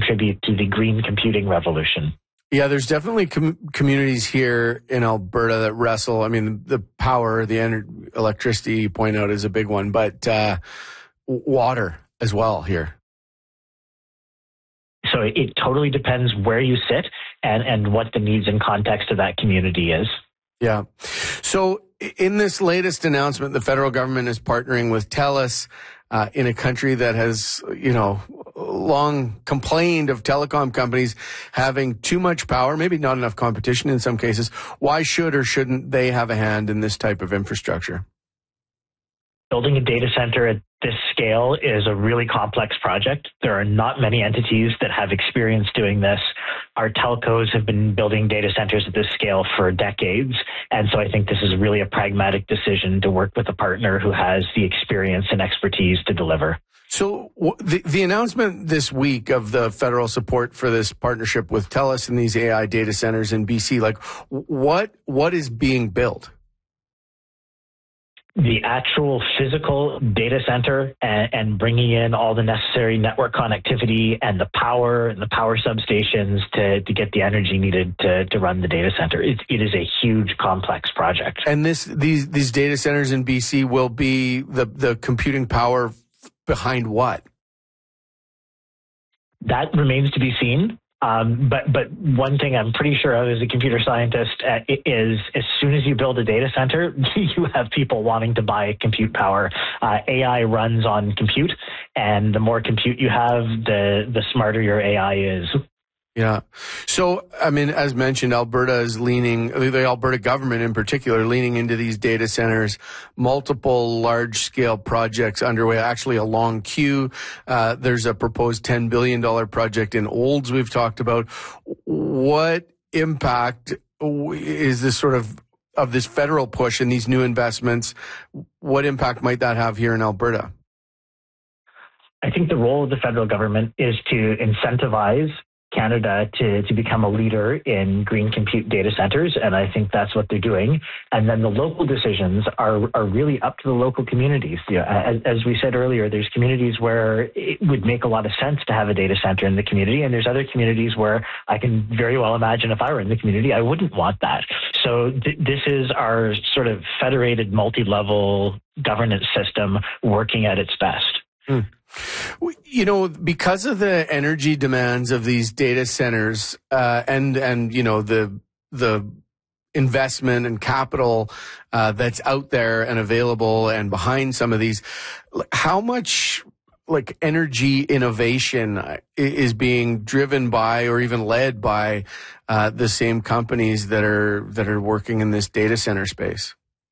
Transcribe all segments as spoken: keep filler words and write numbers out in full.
contribute to the green computing revolution. Yeah, there's definitely com- communities here in Alberta that wrestle. I mean, the power, the ener- electricity you point out is a big one, but uh, water as well here. So it totally depends where you sit and, and what the needs and context of that community is. Yeah. So in this latest announcement, the federal government is partnering with TELUS uh, in a country that has, you know, long complained of telecom companies having too much power, maybe not enough competition in some cases. Why should or shouldn't they have a hand in this type of infrastructure? Building a data center at this scale is a really complex project. There are not many entities that have experience doing this. Our telcos have been building data centers at this scale for decades. And so I think this is really a pragmatic decision to work with a partner who has the experience and expertise to deliver. So the, the announcement this week of the federal support for this partnership with TELUS and these A I data centers in B C, like what what is being built? The actual physical data center and, and bringing in all the necessary network connectivity and the power and the power substations to, to get the energy needed to, to run the data center. It, it is a huge, complex project. And this these these data centers in B C will be the, the computing power behind what? That remains to be seen. Um, but but one thing I'm pretty sure of as a computer scientist uh, is as soon as you build a data center, you have people wanting to buy compute power. Uh, A I runs on compute, and the more compute you have, the the smarter your A I is. Yeah. So, I mean, as mentioned, Alberta is leaning, the Alberta government in particular, leaning into these data centers, multiple large-scale projects underway, actually a long queue. Uh, there's a proposed ten billion dollars project in Olds we've talked about. What impact is this sort of, of this federal push and these new investments? What impact might that have here in Alberta? I think the role of the federal government is to incentivize Canada to, to become a leader in green compute data centers, and I think that's what they're doing. And then the local decisions are are really up to the local communities. You know, as, as we said earlier, there's communities where it would make a lot of sense to have a data center in the community, and there's other communities where I can very well imagine if I were in the community, I wouldn't want that. So th- this is our sort of federated multi-level governance system working at its best. Mm. You know, because of the energy demands of these data centers, uh, and, and, you know, the, the investment and capital, uh, that's out there and available and behind some of these, how much like energy innovation is being driven by or even led by, uh, the same companies that are, that are working in this data center space?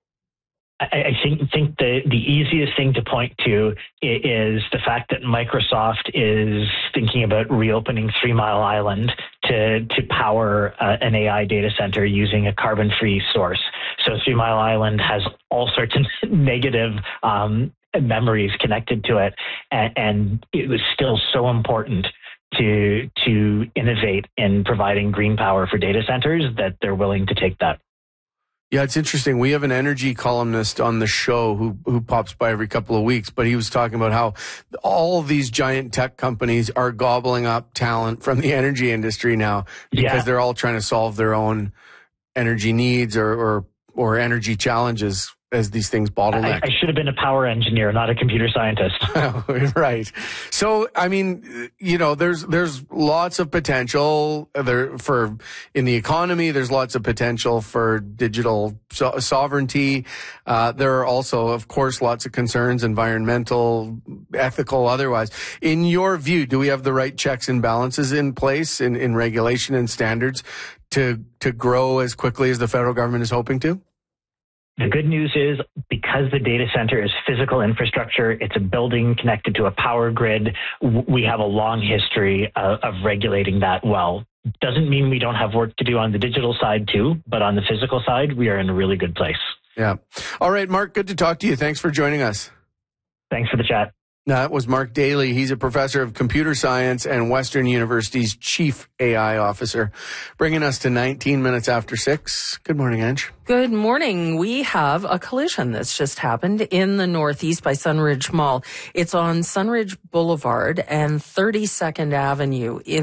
I, I think think the, the easiest thing to point to is the fact that Microsoft is thinking about reopening Three Mile Island to to power uh, an A I data center using a carbon-free source. So Three Mile Island has all sorts of negative um, memories connected to it, and, and it was still so important to to innovate in providing green power for data centers that they're willing to take that. Yeah, it's interesting. We have an energy columnist on the show who who pops by every couple of weeks, but he was talking about how all of these giant tech companies are gobbling up talent from the energy industry now because yeah. they're all trying to solve their own energy needs or or, or energy challenges as these things bottleneck. I, I should have been a power engineer, not a computer scientist. Right. So, I mean, you know, there's there's lots of potential there for in the economy. There's lots of potential for digital so- sovereignty. Uh, there are also, of course, lots of concerns, environmental, ethical, otherwise. In your view, do we have the right checks and balances in place in, in regulation and standards to to grow as quickly as the federal government is hoping to? The good news is because the data center is physical infrastructure, it's a building connected to a power grid, we have a long history of, of regulating that well. Doesn't mean we don't have work to do on the digital side too, but on the physical side, we are in a really good place. Yeah. All right, Mark, good to talk to you. Thanks for joining us. Thanks for the chat. That was Mark Daly. He's a professor of computer science and Western University's chief A I officer, bringing us to nineteen minutes after six. Good morning, Ange. Good morning. We have a collision that's just happened in the Northeast by Sunridge Mall. It's on Sunridge Boulevard and thirty-second Avenue in